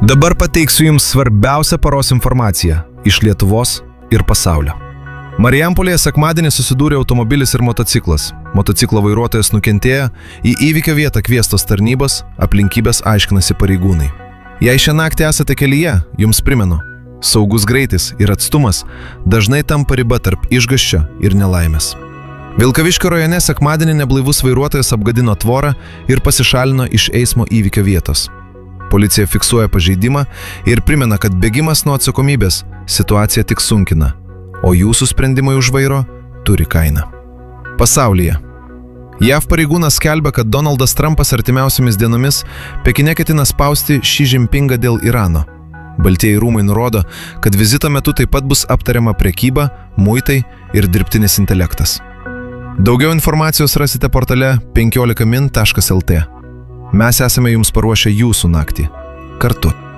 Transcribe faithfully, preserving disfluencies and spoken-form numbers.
Dabar pateiksiu Jums svarbiausią paros informaciją iš Lietuvos ir pasaulio. Marijampolėje sekmadienį susidūrė automobilis ir motociklas. Motociklo vairuotojas nukentėjo, į įvykio vietą kviestos tarnybos, aplinkybės aiškinasi pareigūnai. Jei šią naktį esate kelyje, Jums primenu, saugus greitis ir atstumas dažnai tampa riba tarp išgąsčio ir nelaimės. Vilkaviškio rajone sekmadienį neblaivus vairuotojas apgadino tvorą ir pasišalino iš eismo įvykio vietos. Policija fiksuoja pažeidimą ir primena, kad bėgimas nuo atsakomybės situaciją tik sunkina, o Jūsų sprendimai už vairo turi kainą. Pasaulyje. J A V pareigūnas skelbia, kad Donaldas Trumpas artimiausiomis dienomis Pekine ketina spausti Xi Jinpingą dėl Irano. Baltieji rūmai nurodo, kad vizito metu taip pat bus aptariama prekyba, muitai ir dirbtinis intelektas. Daugiau informacijos rasite portale penkiolika min taškas el tė. Mes esame Jums paruošę Jūsų naktį. Kartu.